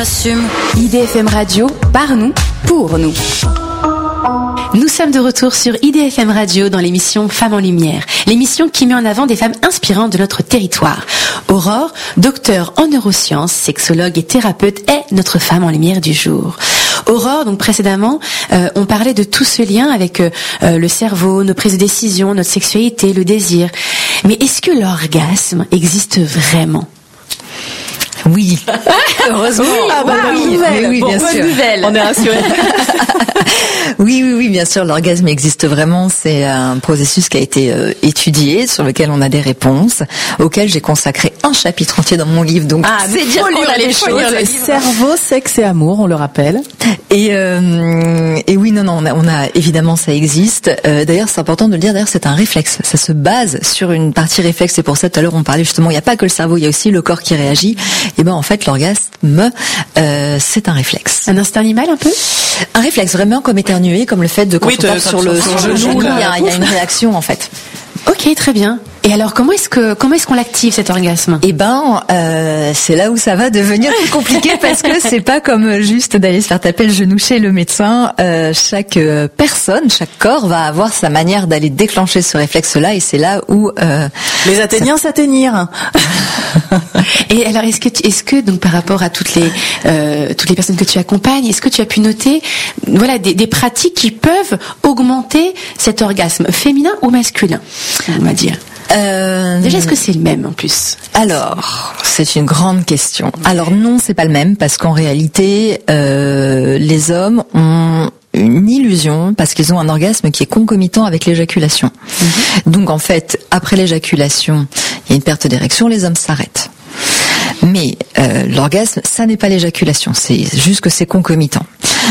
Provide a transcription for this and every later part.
Assume. IDFM Radio, par nous, pour nous. Nous sommes de retour sur IDFM Radio dans l'émission Femmes en Lumière, l'émission qui met en avant des femmes inspirantes de notre territoire. Aurore, docteure en neurosciences, sexologue et thérapeute, est notre femme en lumière du jour. Aurore, donc précédemment, on parlait de tout ce lien avec le cerveau, nos prises de décision, notre sexualité, le désir. Mais est-ce que l'orgasme existe vraiment ? Oui. Heureusement. Oui, bien sûr. Nouvelle. On est rassurés. Oui, bien sûr, l'orgasme existe vraiment. C'est un processus qui a été étudié, sur lequel on a des réponses, auquel j'ai consacré un chapitre entier dans mon livre. Donc, c'est dire qu'on a les choses. Cerveau, sexe et amour, on le rappelle. Et oui, non, on a évidemment, ça existe. D'ailleurs, c'est important de le dire. D'ailleurs, c'est un réflexe. Ça se base sur une partie réflexe. C'est pour ça, tout à l'heure, on parlait justement. Il n'y a pas que le cerveau, il y a aussi le corps qui réagit. Et ben, en fait, l'orgasme, c'est un réflexe. Un instinct animal, un peu ? Un réflexe, vraiment comme éternuer, comme le fait de quand on tape sur le genou, il y a une réaction en fait. Ok, très bien. Et alors, comment est-ce qu'on l'active, cet orgasme ? Eh ben, c'est là où ça va devenir plus compliqué parce que c'est pas comme juste d'aller se faire taper le genou chez le médecin. Chaque personne, chaque corps va avoir sa manière d'aller déclencher ce réflexe-là, et c'est là où les Athéniens s'atteignirent. Et alors, est-ce que donc par rapport à toutes les personnes que tu accompagnes, est-ce que tu as pu noter, voilà, des pratiques qui peuvent augmenter cet orgasme féminin ou masculin, on va dire? Déjà, est-ce que c'est le même en plus ? Alors, c'est une grande question. Alors non, c'est pas le même parce qu'en réalité, les hommes ont une illusion parce qu'ils ont un orgasme qui est concomitant avec l'éjaculation. Donc en fait, après l'éjaculation, il y a une perte d'érection, les hommes s'arrêtent. Mais l'orgasme, ça n'est pas l'éjaculation, c'est juste que c'est concomitant.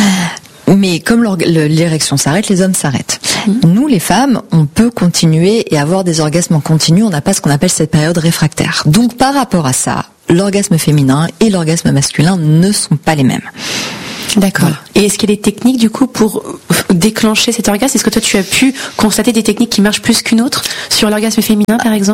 Mais comme l'érection s'arrête, les hommes s'arrêtent. Nous, les femmes, on peut continuer et avoir des orgasmes en continu. On n'a pas ce qu'on appelle cette période réfractaire. Donc, par rapport à ça, l'orgasme féminin et l'orgasme masculin ne sont pas les mêmes. D'accord. Voilà. Et est-ce qu'il y a des techniques, du coup, pour déclencher cet orgasme ? Est-ce que toi, tu as pu constater des techniques qui marchent plus qu'une autre sur l'orgasme féminin, par exemple ?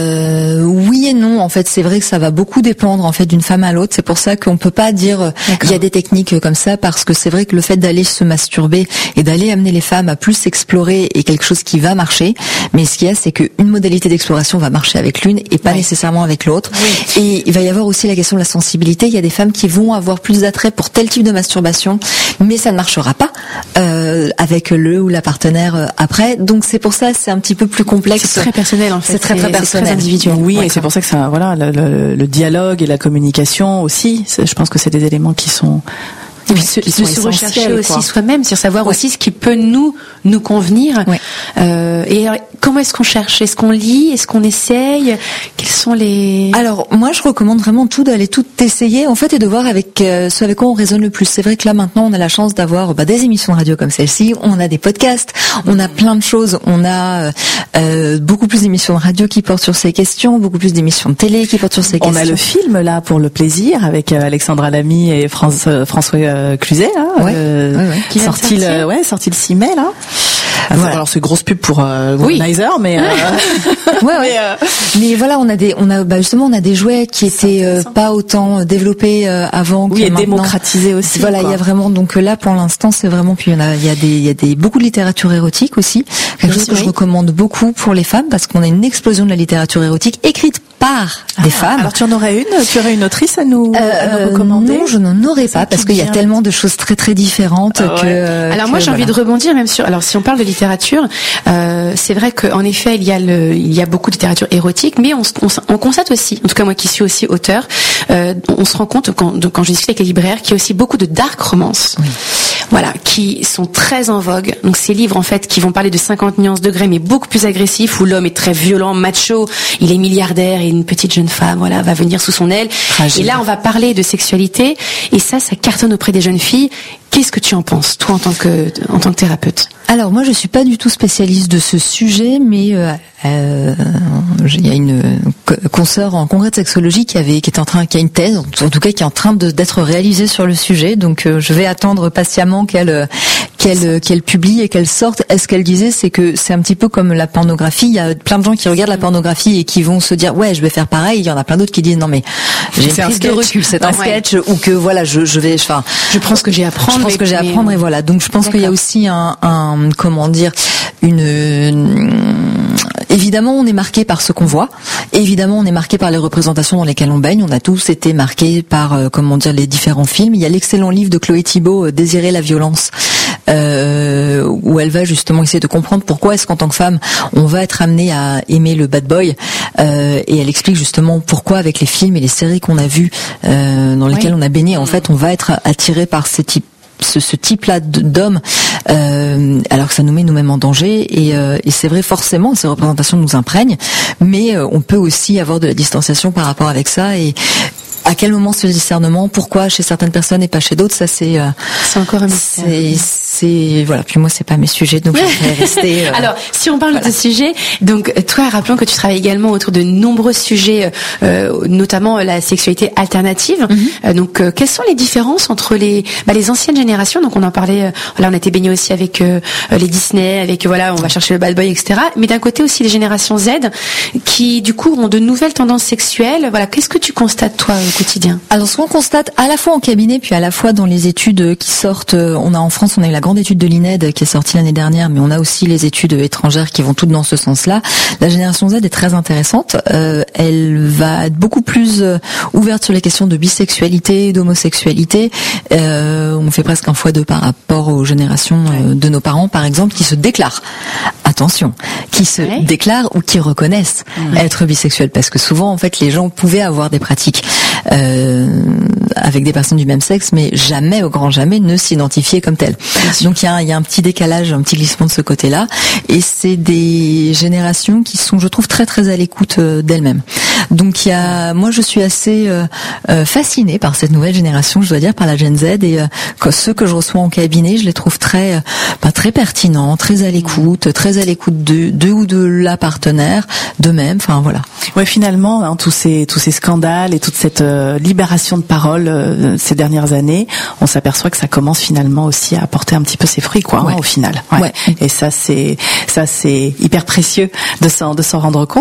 Oui et non. En fait, c'est vrai que ça va beaucoup dépendre, en fait, d'une femme à l'autre. C'est pour ça qu'on peut pas dire il y a des techniques comme ça, parce que c'est vrai que le fait d'aller se masturber et d'aller amener les femmes à plus explorer est quelque chose qui va marcher. Mais ce qu'il y a, c'est qu'une modalité d'exploration va marcher avec l'une et pas nécessairement avec l'autre. Oui. Et il va y avoir aussi la question de la sensibilité. Il y a des femmes qui vont avoir plus d'attrait pour tel type de masturbation, mais ça ne marchera pas avec le ou la partenaire après. Donc c'est pour ça, c'est un petit peu plus complexe. C'est très personnel en fait. C'est très personnel, c'est très individuel. Oui, et c'est pour ça que ça, voilà, le dialogue et la communication aussi. Je pense que c'est des éléments qui sont. Et puis se rechercher aussi soi-même, c'est savoir aussi ce qui peut nous convenir. Et alors, comment est-ce qu'on cherche ? Est-ce qu'on lit ? Est-ce qu'on essaye ? Quels sont les... Alors, moi, je recommande vraiment d'aller tout essayer, en fait, et de voir avec ce avec quoi on résonne le plus. C'est vrai que là, maintenant, on a la chance d'avoir des émissions de radio comme celle-ci, on a des podcasts, on a plein de choses, on a beaucoup plus d'émissions de radio qui portent sur ces questions, beaucoup plus d'émissions de télé qui portent sur ces questions. On a le film, là, pour le plaisir, avec Alexandra Lamy et François Cluzet, là, qui sorti le 6 mai, là. Voilà. Alors c'est grosse pub pour Womanizer, mais mais voilà, on a des jouets qui étaient pas autant développés avant, et démocratisés aussi. Voilà, il y a vraiment, donc là pour l'instant c'est vraiment, puis il y a beaucoup de littérature érotique aussi, quelque chose que je recommande beaucoup pour les femmes parce qu'on a une explosion de la littérature érotique écrite par des femmes. Alors tu aurais une autrice à nous recommander ? Non, je n'en aurais pas parce qu'il y a tellement de choses très très différentes que. Alors moi j'ai envie de rebondir même sur. Alors si on parle de littérature, c'est vrai qu'en effet il y a beaucoup de littérature érotique, mais on constate aussi, en tout cas moi qui suis aussi auteur, on se rend compte quand je discute avec les libraires qu'il y a aussi beaucoup de dark romance. Oui. Voilà, qui sont très en vogue. Donc ces livres en fait qui vont parler de 50 nuances degrés, mais beaucoup plus agressifs, où l'homme est très violent, macho, il est milliardaire et une petite jeune femme, voilà, va venir sous son aile. Et là on va parler de sexualité et ça cartonne auprès des jeunes filles. Qu'est-ce que tu en penses, toi, en tant que thérapeute ? Alors moi, je suis pas du tout spécialiste de ce sujet, mais il y a une consoeur en congrès de sexologie qui a une thèse, en tout cas qui est en train d'être réalisée sur le sujet. Donc je vais attendre patiemment qu'elle qu'elle publie et qu'elle sorte. Ce qu'elle disait, c'est que c'est un petit peu comme la pornographie. Il y a plein de gens qui regardent la pornographie et qui vont se dire ouais, je vais faire pareil. Il y en a plein d'autres qui disent non mais j'ai une prise de recul, c'est un sketch, ou que voilà, je prends ce que j'ai à apprendre. Je pense que j'ai à apprendre et voilà. Donc je pense qu'il y a aussi un comment dire, évidemment, on est marqué par ce qu'on voit. Évidemment, on est marqué par les représentations dans lesquelles on baigne. On a tous été marqués par, les différents films. Il y a l'excellent livre de Chloé Thibault, Désirer la violence, où elle va justement essayer de comprendre pourquoi est-ce qu'en tant que femme, on va être amené à aimer le bad boy. Et elle explique justement pourquoi, avec les films et les séries qu'on a vues, dans lesquelles on a baigné, en fait, on va être attiré par ce type-là d'hommes, alors que ça nous met nous-mêmes en danger. Et c'est vrai, forcément, ces représentations nous imprègnent, mais on peut aussi avoir de la distanciation par rapport avec ça. Et à quel moment ce discernement, pourquoi chez certaines personnes et pas chez d'autres, ça c'est encore un mystère. C'est voilà. Puis moi, c'est pas mes sujets, donc je vais rester. Alors, si on parle de ce sujet, donc toi, rappelons que tu travailles également autour de nombreux sujets, notamment la sexualité alternative. Donc, quelles sont les différences entre les anciennes générations? Donc, on en parlait. Là, on a été baigné aussi avec les Disney, avec on va chercher le bad boy, etc. Mais d'un côté aussi les générations Z, qui du coup ont de nouvelles tendances sexuelles. Voilà, qu'est-ce que tu constates toi au quotidien? Alors, ce qu'on constate à la fois en cabinet, puis à la fois dans les études qui sortent. On a en France, on a eu la grande étude de l'INED qui est sortie l'année dernière, mais on a aussi les études étrangères qui vont toutes dans ce sens-là. La génération Z est très intéressante. Elle va être beaucoup plus ouverte sur les questions de bisexualité, d'homosexualité. On fait presque un x2 par rapport aux générations de nos parents, par exemple, qui se déclarent. Attention, qui se déclarent ou qui reconnaissent être bisexuels, parce que souvent, en fait, les gens pouvaient avoir des pratiques avec des personnes du même sexe, mais jamais, au grand jamais, ne s'identifier comme tel. Donc il y a un petit décalage, un petit glissement de ce côté-là, et c'est des générations qui sont, je trouve, très très à l'écoute d'elles-mêmes. Donc moi je suis assez fascinée par cette nouvelle génération, je dois dire, par la Gen Z, et ceux que je reçois en cabinet, je les trouve très pertinents, très à l'écoute d'eux ou de la partenaire, d'eux-mêmes. Enfin voilà. Ouais, finalement, tous ces scandales et toute cette libération de parole ces dernières années, on s'aperçoit que ça commence finalement aussi à apporter un petit peu ses fruits, au final. Ouais. Et ça c'est hyper précieux de s'en rendre compte.